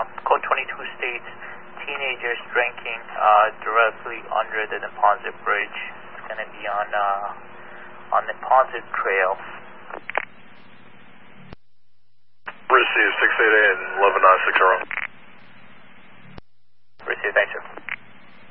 code 22 states teenagers drinking directly under the Neponsit Bridge. It's going to be on Neponsit Trail. Receive 688 and 1196 around. Receive, thanks, sir.